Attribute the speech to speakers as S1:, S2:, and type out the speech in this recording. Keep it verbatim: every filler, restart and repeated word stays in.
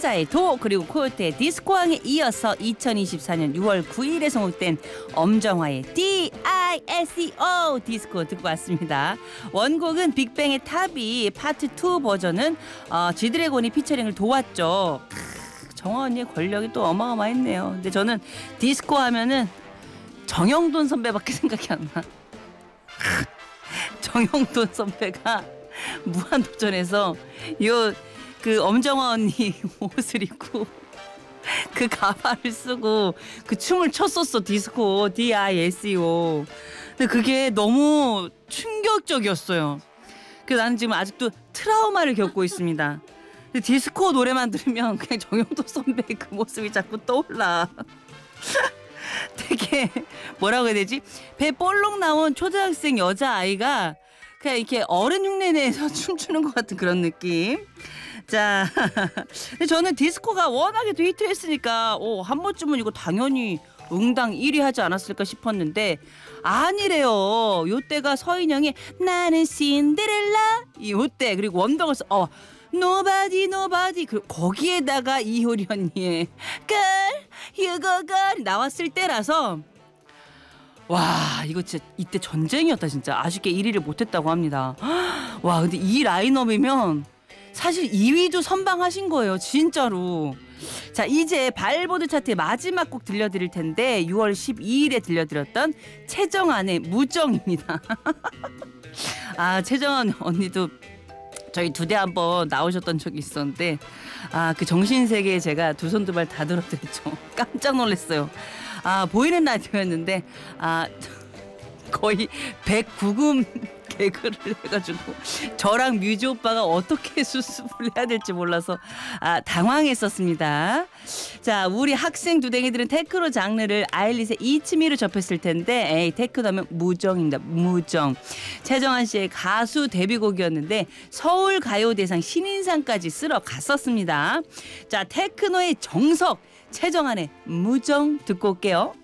S1: 사자의 도 그리고 코요태의 디스코왕에 이어서 이천이십사년 유월 구일에 성공된 엄정화의 디 아이 에스 이 오 디스코 듣고 왔습니다. 원곡은 빅뱅의 탑이 파트 투 버전은 어, G드래곤이 피처링을 도왔죠. 크, 정화 언니의 권력이 또 어마어마했네요. 근데 저는 디스코 하면은 정영돈 선배밖에 생각이 안 나. 정영돈 선배가 무한도전에서 요 그 엄정화 언니 옷을 입고 그 가발을 쓰고 그 춤을 췄었어. 디스코 디 아이 에스 이 오. 근데 그게 너무 충격적이었어요. 그래서 나는 지금 아직도 트라우마를 겪고 있습니다. 근데 디스코 노래만 들으면 그냥 정영돈 선배의 그 모습이 자꾸 떠올라. 되게 뭐라고 해야 되지? 배 볼록 나온 초등학생 여자아이가 그냥 이렇게 어른 흉내 내서 춤추는 것 같은 그런 느낌. 자, 저는 디스코가 워낙에 또 히트했으니까 오, 한 번쯤은 이거 당연히 응당 일 위 하지 않았을까 싶었는데 아니래요. 요때가 서인영의 나는 신데렐라 이 요때 그리고 원더걸스 어 Nobody Nobody 그 거기에다가 이효리 언니의 Girl You Go Girl 나왔을 때라서 와 이거 진짜 이때 전쟁이었다. 진짜 아쉽게 일 위를 못했다고 합니다. 와 근데 이 라인업이면 사실 이 위도 선방하신 거예요. 진짜로. 자 이제 발보드 차트의 마지막 곡 들려드릴 텐데 유월 십이일에 들려드렸던 최정안의 무정입니다. 아 최정안 언니도 저희 두 대 한번 나오셨던 적이 있었는데 아 그 정신세계에 제가 두 손 두 발 다 들어드렸죠. 깜짝 놀랐어요. 아 보이는 라디오였는데 아 거의 백구금 개그를 해가지고 저랑 뮤지 오빠가 어떻게 수습을 해야 될지 몰라서 아 당황했었습니다. 자 우리 학생 두댕이들은 테크노 장르를 아일릿의 이츠미로 접했을 텐데 에이 테크노면 무정입니다. 무정. 최정한 씨의 가수 데뷔곡이었는데 서울가요대상 신인상까지 쓸어 갔었습니다. 자 테크노의 정석 최정한의 무정 듣고 올게요.